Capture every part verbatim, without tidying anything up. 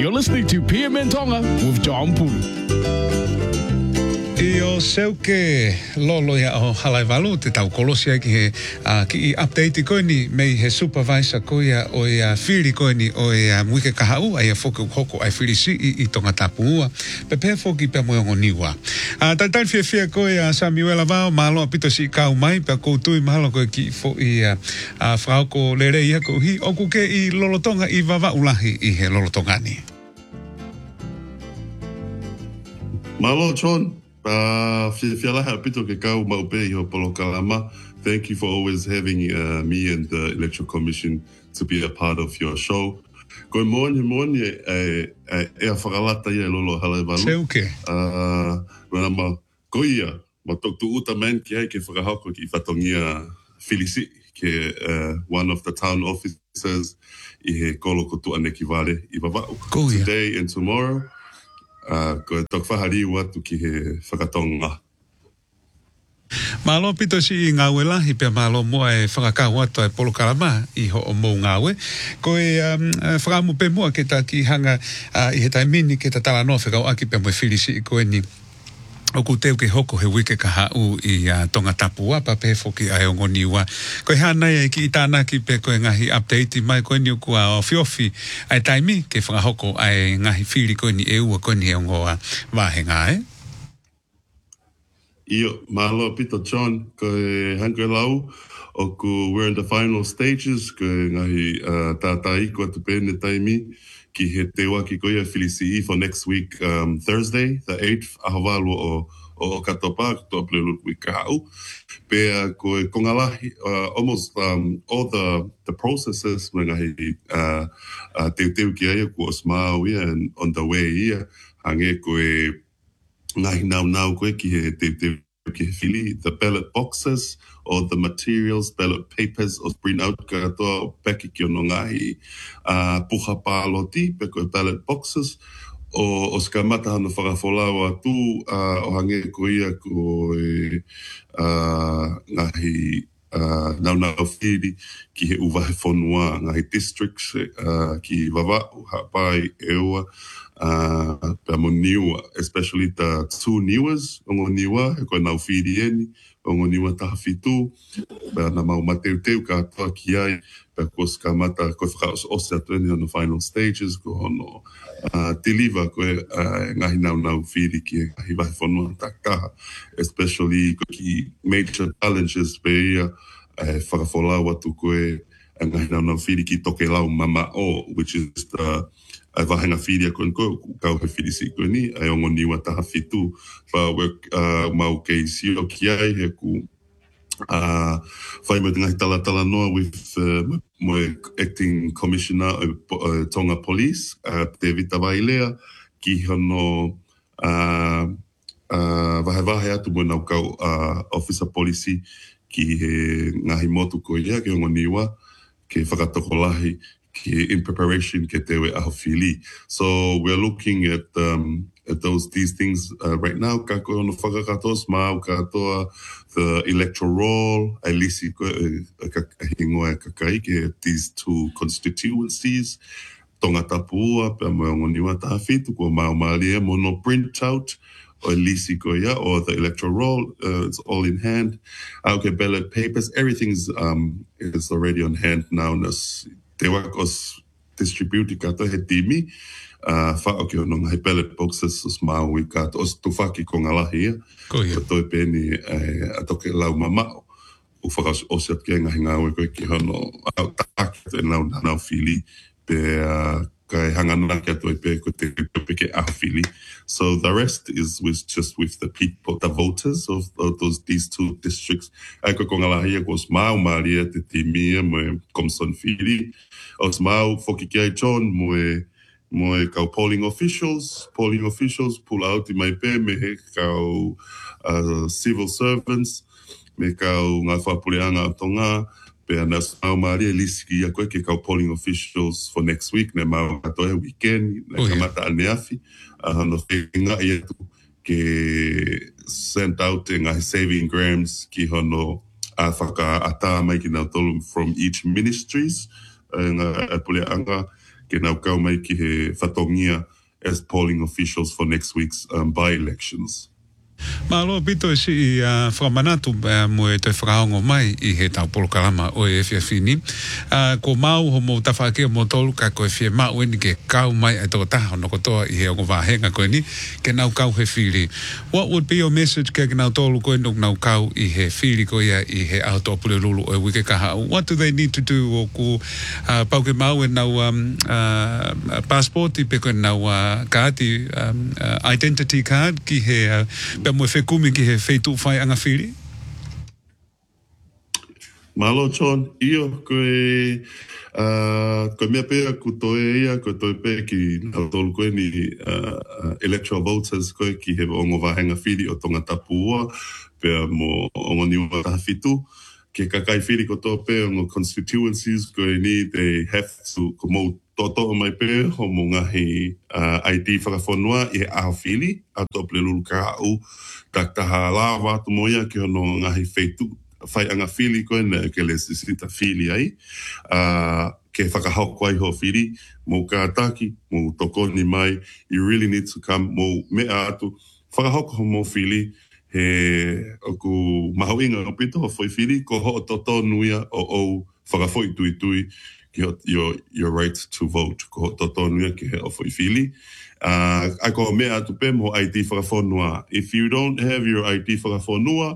You're listening to P M N Tonga with John Pulu. I o seu ke lolo ia o halaiwalu te tau kolosia ki he uh, ki i update koe ni mei he supervisor koe ia o ia whiri koe ni o ia muike kahau ai a whoku hoko ai whiri si i, i tonga tapua pe pe whoki pe moiongo niwa. Uh, tai tai fia fia koe a Samuela Vao mahalo a pito si kau mai pe koutui mahalo koe ki fo i a uh, whao ko lere ia ko hi oku ke i lolotonga i wawa ulahi i he lolotonga ni. Mahalo John. Uh, Fialaha pito ke kau maupe i ho Polo Kalama. Thank you for always having uh, me and the Electoral Commission to be a part of your show. Koe moani moani e, e, e a whakalata ia lolo halaiwalu. Seuke. Uh, Wana ma koia, ma toktu uta man ki hei ke whakahako ki whatongia Filisi, ke uh, one of the town officers i he kolo kotu ane ki wale i wawau. Koia. Today and tomorrow, Uh, ko e tok whahari watu ki he whakatonga. Malo pito si i ngāwela, hi pia malo mua e whakakau atu e Polo Kalama i ho o mou ngāwe. Ko e um, whakamu pe mua ke ta ki hanga uh, i he taimini ke ta tala noa whakau aki pia mua whirisi i koe ni oku teu ke hoko he wike ka hau i uh, tonga tapua pa pe foki ai o ngoniwa. Koe hana e ki i tāna ki pe koe ngahi update mai koe ni oku a ofiofi ai taimi ke whakahoko ai ngahi whiri koe ni e ua koe ni e ongoa wāhenga e. Io, mahalo pito John, koe hankoe lau, oku we're in the final stages, koe ngahi uh, tātai ko atu pēne taimi, ki he te waki koe a Filisi for next week, um, Thursday, the eighth, ahawalu o, o katopa, katoa plelu wika hau. Pea koe kongalahi, uh, almost um, all the, the processes, me ngahi uh, uh, teu teu ki aia ko osmao ia, and on the way ia, hange koe ngahi nau nau koe ki he te te ki he whili, the ballot boxes or the materials, ballot papers o print out ka toa peki ki ono ngahi uh, puha pāloti pe koe ballot boxes o, o ska mata hana whakafolau atu uh, o hange ko ia ko e, uh, ngahi uh, nau nau whiri ki he uwahe whonua ngahi districts uh, ki wawau hapai eua Uh, pe mo niwa, especially the two niwas, ongo niwa, e koe nau whiri eni, ongo niwa taha fitu, pe na mau mateu teu ka atoa ki ai, pe kos ka mata, koe whakaos ose atu eni on the final stages, ko hono uh, tiliva koe uh, ngahi nau nau whiri ki ngahi wahi whanua takaha, especially ko ki major challenges pe ia, uh, whakafolau atu koe, ngahi nau nau whiri ki toke lau mama o, which is the ai wahanga whiria koe koe, kau he whiri si koe ni, ai ongo niwa taha fitu, wha work uh, mau kei sio ki ai, he ku uh, whai mo ngahi tala tala noa with uh, mo acting commissioner of uh, Tonga Police, uh, te vita wailea, ki hono uh, uh, wahe wahe atu mo nau kau uh, officer policy, ki he ngahi motu koe ia, ki ongo niwa, ke whakatoko lahi, in preparation ke tewe aho whili. So we're looking at um, at those these things uh, right now. Kako ono whakakatos mau katoa the electoral roll, ai lisi ko hingoa kakai ke these two constituencies. Tonga Tapua, pe mo ngoniwa taha fitu ko mau malia mono print out or lisi ko ya or the electoral roll. Uh, it's all in hand. Okay, ballot papers, everything's um is already on hand now. Nas te wakos distributi kato he timi, uh, whao ki ono ngai ballot boxes os maui kato, os tufaki ko ngalahi ia, Koia. ko toi pēni eh, atoke lau mamao, u whakaos osiat kia ngahi ngāwe koe ki hono au tāki te nau nau whili, pe uh, kai hangana kia toi pē ko te peke aho whili. So the rest is with just with the people, the voters of, of those these two districts. Ai ko ngalahi ia ko os mau maria te timia mo Komson whili, os mau foki ki ai John mo e mo e kau polling officials, polling officials pull out i mai pē me he kau uh, civil servants, me kau ngā whapuleanga o tonga, pe ana mau maria lisi ia koe ke kau polling officials for next week, ne mau katoe weekend, ne Oh, yeah. kamata aneafi, uh, no whenga ia tu ke sent out e ngahi saving grams ki hono a whaka ata mai ki nau tolu from each ministries, ngā puleanga ke nau kau mai ki he whatongia as polling officials for next week's um, by-elections. Malo pito si uh, whamanatu uh, mo e te whakaongo mai I he tau polokalama o e whia whini. Uh, ko mau ho mo tawhakea mo tolu ka koe whia mau eni ke kau mai e tō taha no kotoa I he ongo wāhenga koe ni ke nau kau he whiri. What would be your message ke nau tolu koe nuk nau kau I he whiri koe ia I he aotoa pule lulu o e wike kaha. What do they need to do o ku uh, pau ke mau e nau um, uh, passport I pe koe nau uh, kaati um, uh, identity card ki he uh, mo fe kumi ki he feitu fai anga whiri? Malo, John. Io, koe, uh, koe mea pēra ku toe ia, koe toe pē ki nau tolu koe ni uh, electoral voters koe ki he ongo wahenga whiri o tonga tapua, pēra mo ongo niwa taha fitu. Ke kakai whiri ko tō pē ongo constituencies koe ni, they have to, ko mou toto o mai pē, ho mo ngahi uh, I D whakawhanua I he aho whiri, a tō ple lulu ka au, tak taha la wātu moia ki hono ngahi whaitu, whai anga whiri koe na ke le sisita whiri ai, uh, ke whakahoko ai ho whiri, mo ka taki, mo tokoni mai, you really need to come, mo mea atu, whakahoko ho mo whiri, he oku mahauinga o pito ho whai whiri, ko ho o toto nuia o o whakawhoi tui tui, your your right to vote ko totonia ke of ifili uh ako me atu pe mo I D whakafonua. If you don't have your I D whakafonua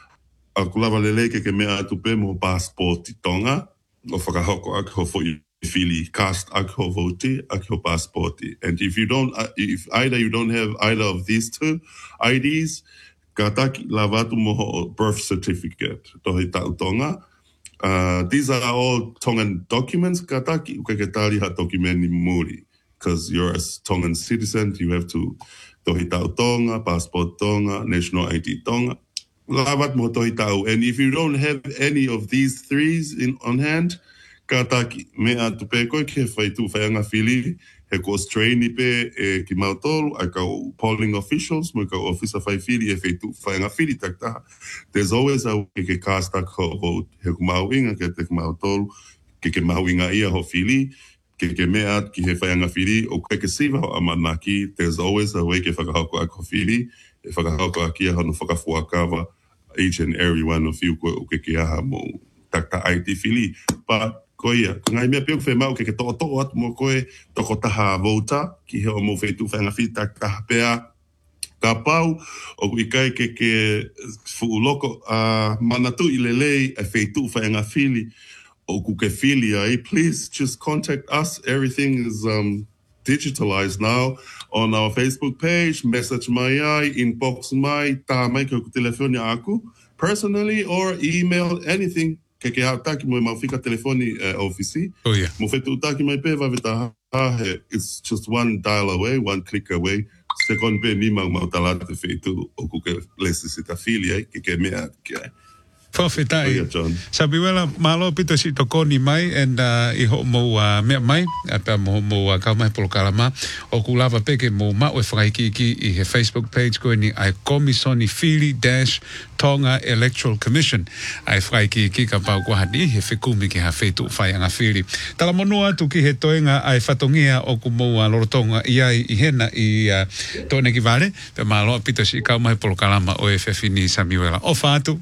ako lava lele ke ke me atu pe mo passport tonga o whakahoko ako fo ifili cast ako vote ako passport. And if you don't uh, if either you don't have either of these two I Ds kataki lavatu mo birth certificate tohi ta tonga. Uh, these are all Tongan documents, kataki, ukeketali ha dokumenti muri. Because you're a Tongan citizen, you have to tohitau Tonga, passport Tonga, national I D Tonga. Lavat mo tohitau. And if you don't have any of these threes in on hand, kataki, me atu pe koe ke whaitu whaianga whili, he ko straini pe e ki mautolu, ai kau polling officials, mo kau officer whai whili e whaitu whaianga whili taktaha. There's always a way ke cast a ko vote, he ku mauinga ke te mautolu, ke ke mauinga ia ho whili, ke ke mea ki he whaianga whili, o ke ke siva ho amanaki, there's always a way ke whakahoko a ko whili, e whakahoko a kia hono whakafuakawa, each and every one of you ko ke ke aha mo takta I T whili. But koia, ko ngai mea peo whai mau ke ke toko toko atu mo koe toko taha vota, ki he o mo whaitu whainga whita taha pea, ka pau, o ku ikai ke ke fuuloko a uh, manatu I lelei e whaitu whainga whili, o ku ke whili ai, please just contact us, everything is um, digitalized now, on our Facebook page, message mai ai, inbox mai, tā mai ke ku telefoni aku, personally, or email, anything, ke ke hautaki mo mau fika telefoni uh, ofisi. Oh yeah. Mo fetu utaki mai pe vaveta hahe. It's just one dial away, one click away. Second pe ni mau mau talata te fetu o kuke lesi sita fili ai ke ke mea ki ai. Whawhetai. Oh, yeah, Sabi wela malo pito si tokoni mai and uh, I ho mo uh, mea mai apa mo mo uh, kau mai polokalama o kulava peke mo ma o whakaikiki I he Facebook page ko ni ai komisoni fili dash Tonga Electoral Commission ai whakaikiki ka pau kwa hadi he whekumi ki ha whetu whai anga fili. Tala monua tu ki he toenga ai whatongia o ku mo uh, lorotonga I ai I hena I uh, tone ki vale pe malo pito si kau mai polokalama o e whewhini Sami wela o whātu.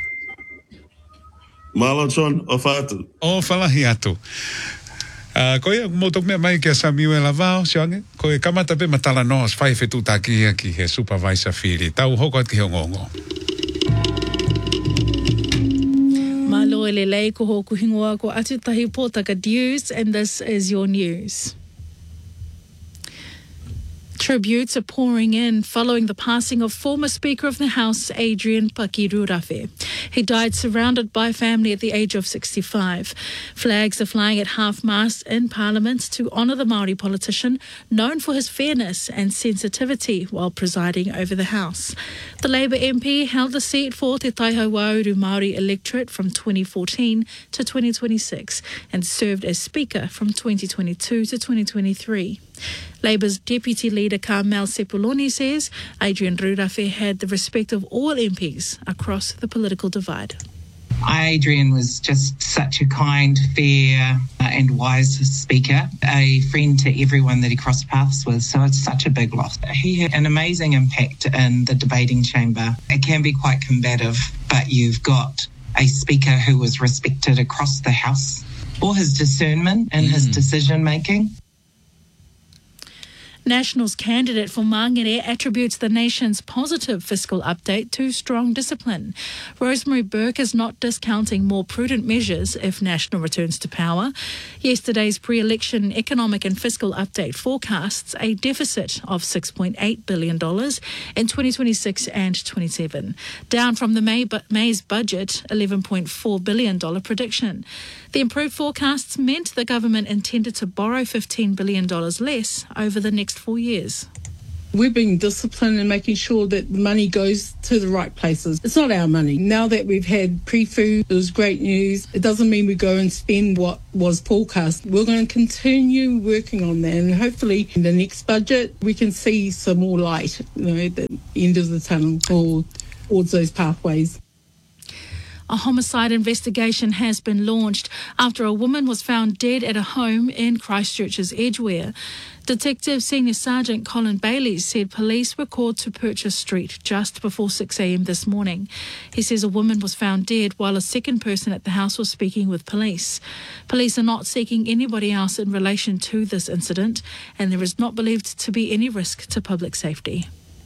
Malo, John, o whātu. O whalahi atu. Uh, koe, motok mea mai kia Samuel Avao, siange. Koe, kamata pe matala noas, whai whetu takia ki he supervisor whiri. Tau hoko at ki hongongo. Malo ele lei ko hoku hingoa ko atu tahi pōtaka news, and this is your news. Tributes are pouring in following the passing of former Speaker of the House, Adrian Pakirurafe. He died surrounded by family at the age of sixty-five. Flags are flying at half-mast in Parliament to honour the Māori politician, known for his fairness and sensitivity while presiding over the House. The Labour M P held the seat for Te Taihawauru Māori electorate from twenty fourteen to twenty twenty-six and served as Speaker from twenty twenty-two to twenty twenty-three. Labour's Deputy Leader Carmel Sepuloni says Adrian Rurafe had the respect of all M Ps across the political divide. Adrian was just such a kind, fair uh, and wise speaker, a friend to everyone that he crossed paths with, so it's such a big loss. He had an amazing impact in the debating chamber. It can be quite combative, but you've got a speaker who was respected across the House for his discernment and mm. his decision-making. Nationals candidate for Mangere attributes the nation's positive fiscal update to strong discipline. Rosemary Burke is not discounting more prudent measures if National returns to power. Yesterday's pre-election economic and fiscal update forecasts a deficit of six point eight billion dollars in twenty twenty-six and twenty-seven, down from the May bu- May's budget eleven point four billion dollars prediction. The improved forecasts meant the government intended to borrow fifteen billion dollars less over the next four years. We're being disciplined and making sure that the money goes to the right places. It's not our money. Now that we've had pre-food, it was great news. It doesn't mean we go and spend what was forecast. We're going to continue working on that, and hopefully in the next budget we can see some more light, you know, at the end of the tunnel or towards those pathways. A homicide investigation has been launched after a woman was found dead at a home in Christchurch's Edgware. Detective Senior Sergeant Colin Bailey said police were called to Purchase Street just before six a.m. this morning. He says a woman was found dead while a second person at the house was speaking with police. Police are not seeking anybody else in relation to this incident, and there is not believed to be any risk to public safety.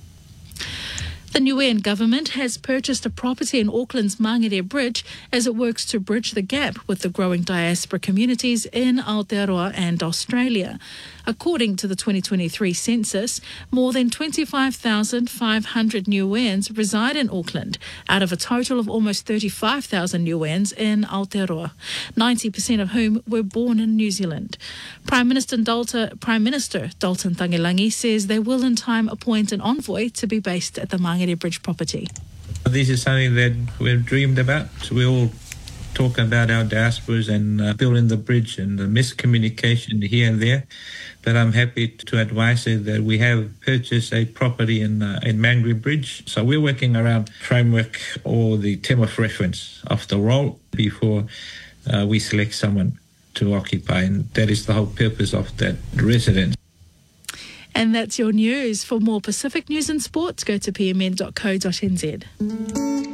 The Niuean government has purchased a property in Auckland's Mangere Bridge as it works to bridge the gap with the growing diaspora communities in Aotearoa and Australia. According to the twenty twenty-three census, more than twenty-five thousand five hundred Niueans reside in Auckland, out of a total of almost thirty-five thousand Niueans in Aotearoa, ninety percent of whom were born in New Zealand. Prime Minister Dalton, Prime Minister Dalton Tagilangi says they will in time appoint an envoy to be based at the Mangere Bridge property. This is something that we've dreamed about. We all talk about our diasporas and uh, building the bridge and the miscommunication here and there. But I'm happy to advise you that we have purchased a property in uh, in Mangere Bridge. So we're working around framework or the term of reference of the role before uh, we select someone to occupy. And that is the whole purpose of that residence. And that's your news. For more Pacific news and sports, go to p m n dot co dot n z.